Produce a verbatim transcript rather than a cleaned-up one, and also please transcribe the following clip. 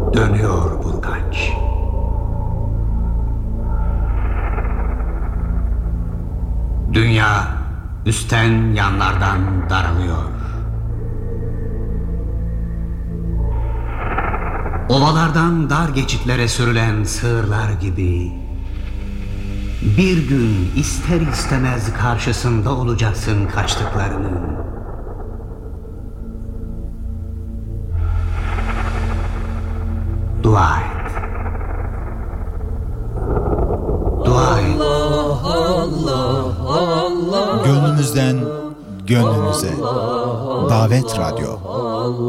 Dönüyor burgaç. Dünya üstten yanlardan daralıyor. Ovalardan dar geçitlere sürülen sığırlar gibi bir gün ister istemez karşısında olacaksın kaçtıklarının. Dua et. Dua et. Allah Allah Allah. Gönlümüzden gönlümüze. Davet Radyo.